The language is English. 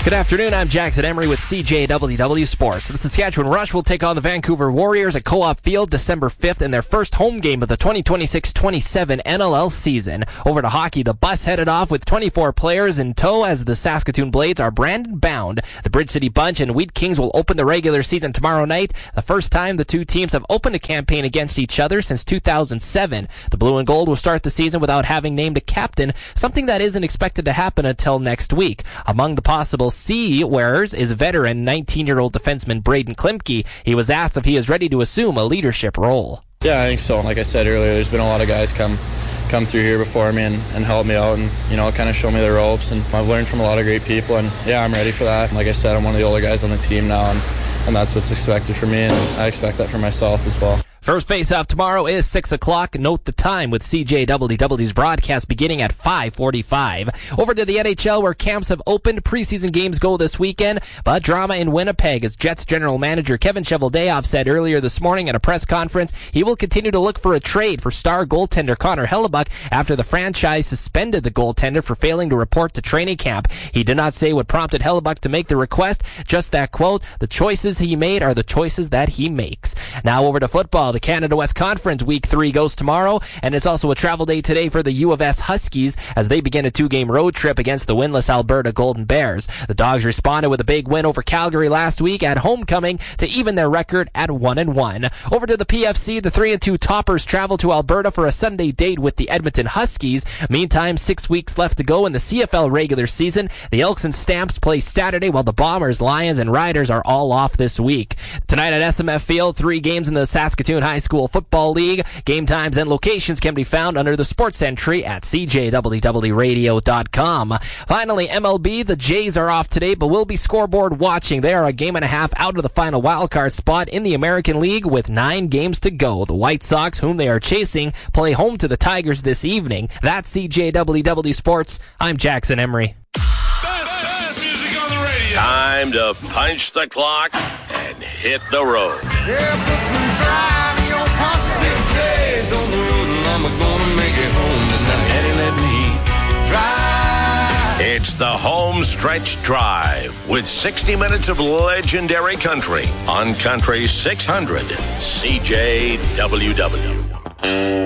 Good afternoon, I'm Jackson Emery with CJWW Sports. The Saskatchewan Rush will take on the Vancouver Warriors at Co-op Field December 5th in their first home game of the 2026-27 NLL season. Over to hockey, the bus headed off with 24 players in tow as the Saskatoon Blades are branded bound. The Bridge City Bunch and Wheat Kings will open the regular season tomorrow night, the first time the two teams have opened a campaign against each other since 2007. The Blue and Gold will start the season without having named a captain, something that isn't expected to happen until next week. Among the possible C wearers is veteran 19-year-old defenseman Braden Klimke. He was asked if he is ready to assume a leadership role. Yeah, I think so. Like I said earlier, there's been a lot of guys come through here before me and help me out and, kind of show me the ropes. And I've learned from a lot of great people, and yeah, I'm ready for that. Like I said, I'm one of the older guys on the team now, and that's what's expected from me, and I expect that for myself as well. First face-off tomorrow is 6 o'clock. Note the time with CJWW's broadcast beginning at 5:45. Over to the NHL where camps have opened. Preseason games go this weekend, but drama in Winnipeg as Jets general manager Kevin Cheveldayoff said earlier this morning at a press conference he will continue to look for a trade for star goaltender Connor Hellebuyck after the franchise suspended the goaltender for failing to report to training camp. He did not say what prompted Hellebuyck to make the request, just that quote, "The choices he made are the choices that he makes." Now over to football. The Canada West Conference Week 3 goes tomorrow, and it's also a travel day today for the U of S Huskies as they begin a 2-game road trip against the winless Alberta Golden Bears. The Dogs responded with a big win over Calgary last week at homecoming to even their record at 1-1. Over to the PFC, the 3-2 toppers travel to Alberta for a Sunday date with the Edmonton Huskies. Meantime, 6 weeks left to go in the CFL regular season. The Elks and Stamps play Saturday while the Bombers, Lions, and Riders are all off this week. Tonight at SMF Field, 3 games in the Saskatoon High School Football League. Game times and locations can be found under the sports entry at CJWWRadio.com. Finally, MLB, the Jays are off today, but will be scoreboard watching. They are a game and a half out of the final wildcard spot in the American League with 9 games to go. The White Sox, whom they are chasing, play home to the Tigers this evening. That's CJWW Sports. I'm Jackson Emery. Best music on the radio. Time to punch the clock and hit the road. On the road and I'm gonna make it home tonight. Daddy, let me drive. It's the Home Stretch Drive with 60 minutes of legendary country on Country 600 CJWW.